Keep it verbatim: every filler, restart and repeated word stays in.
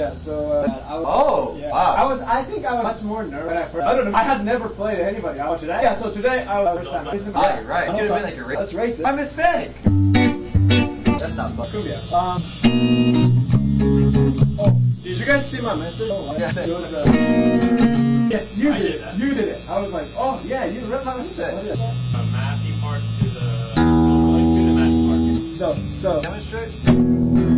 Yeah, so uh, I was. Oh, yeah, wow. I was. I think I was much more nervous when I first. I don't know. I had never played anybody. I was today. Yeah, so today I was first time racing. Right, right. Yeah. Could have been like a race. Let's race it. I'm Hispanic. That's not fun. Cumbia. Um. Oh, did you guys see my message? Oh, yeah. It was. Uh, yes, you I did did it. that. You did it. I was like, oh yeah, you read my message. What is that? From Matthew Park to the going to the Matthew Park. So, so. Demonstrate.